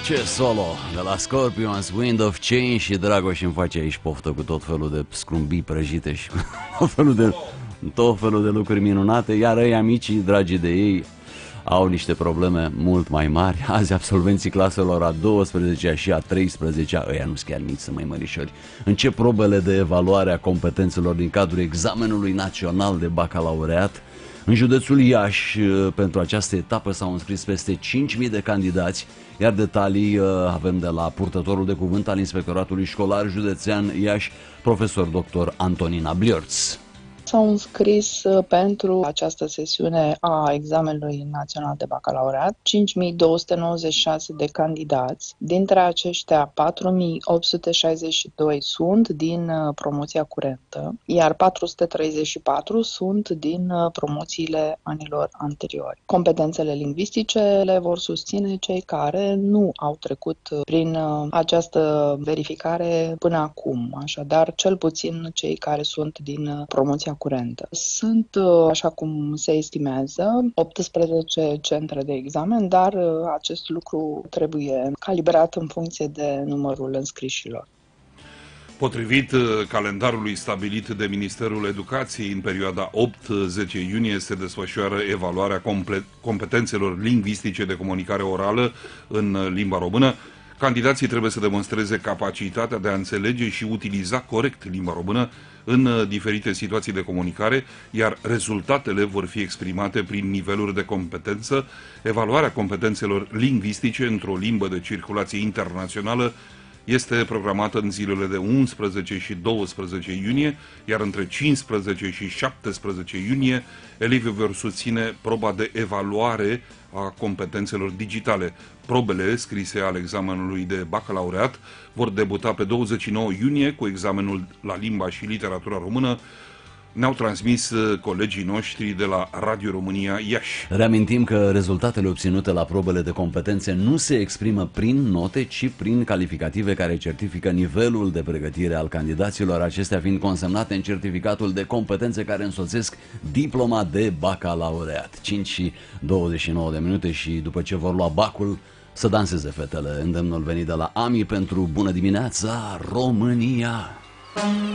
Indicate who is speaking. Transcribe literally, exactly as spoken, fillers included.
Speaker 1: Ce solo de la Scorpions, Wind of Change, și Dragoș îmi face aici poftă cu tot felul de scrumbii prăjite și cu tot felul de, tot felul de lucruri minunate, iar ei, amicii dragi de ei, au niște probleme mult mai mari. Azi absolvenții claselor a douăsprezecea și a treisprezecea, ăia nu-s chiar mici, să mai mărișori, încep probele de evaluare a competențelor din cadrul examenului național de bacalaureat. În județul Iași, pentru această etapă s-au înscris peste cinci mii de candidați, iar detalii avem de la purtătorul de cuvânt al Inspectoratului Școlar Județean Iași, profesor doctor Antonina Bliorț.
Speaker 2: S-au înscris pentru această sesiune a examenului național de bacalaureat cinci mii două sute nouăzeci și șase de candidați. Dintre aceștia, patru mii opt sute șaizeci și doi sunt din promoția curentă, iar patru sute treizeci și patru sunt din promoțiile anilor anteriori. Competențele lingvistice le vor susține cei care nu au trecut prin această verificare până acum, așadar cel puțin cei care sunt din promoția curentă. Sunt, așa cum se estimează, optsprezece centre de examen, dar acest lucru trebuie calibrat în funcție de numărul înscrișilor.
Speaker 3: Potrivit calendarului stabilit de Ministerul Educației, în perioada opt zece iunie se desfășoară evaluarea competențelor lingvistice de comunicare orală în limba română. Candidații trebuie să demonstreze capacitatea de a înțelege și utiliza corect limba română în diferite situații de comunicare, iar rezultatele vor fi exprimate prin niveluri de competență. Evaluarea competențelor lingvistice într-o limbă de circulație internațională este programată în zilele de unsprezece și douăsprezece iunie, iar între cincisprezece și șaptesprezece iunie elevii vor susține proba de evaluare a competențelor digitale. Probele scrise ale examenului de bacalaureat vor debuta pe douăzeci și nouă iunie cu examenul la limba și literatura română. Ne-au transmis colegii noștri de la Radio România Iași.
Speaker 1: Reamintim că rezultatele obținute la probele de competențe nu se exprimă prin note, ci prin calificative care certifică nivelul de pregătire al candidaților, acestea fiind consemnate în certificatul de competențe care însoțesc diploma de bacalaureat. cinci și douăzeci și nouă de minute și după ce vor lua bacul, să danseze fetele. Îndemnul venit de la AMI pentru Bună dimineața România!